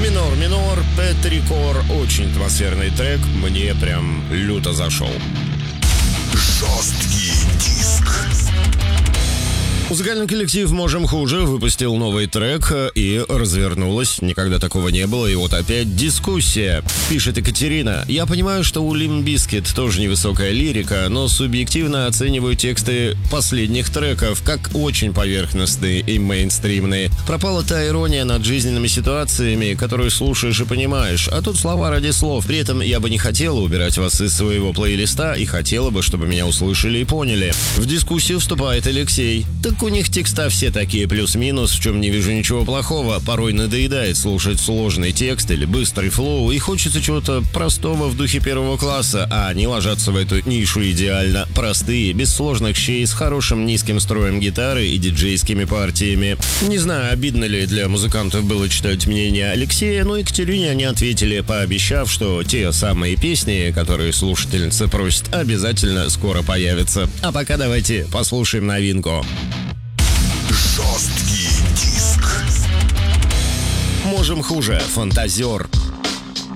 Минор, Петрикор. Очень атмосферный трек. Мне прям люто зашел. Жесткий диск. Музыкальный коллектив «Можем хуже» выпустил новый трек, и развернулось. Никогда такого не было, и вот опять дискуссия. Пишет Екатерина: «Я понимаю, что у Limp Bizkit тоже невысокая лирика, но субъективно оцениваю тексты последних треков как очень поверхностные и мейнстримные. Пропала та ирония над жизненными ситуациями, которую слушаешь и понимаешь, а тут слова ради слов. При этом я бы не хотела убирать вас из своего плейлиста и хотела бы, чтобы меня услышали и поняли». В дискуссию вступает Алексей. Так у них текста все такие плюс-минус, в чем не вижу ничего плохого. Порой надоедает слушать сложный текст или быстрый флоу, и хочется чего-то простого в духе первого класса, а они ложатся в эту нишу идеально. Простые, без сложных щей, с хорошим низким строем гитары и диджейскими партиями. Не знаю, обидно ли для музыкантов было читать мнение Алексея, но Екатерине они ответили, пообещав, что те самые песни, которые слушательница просит, обязательно скоро появятся. А пока давайте послушаем новинку. Жесткий диск. «Можем хуже», «Фантазер».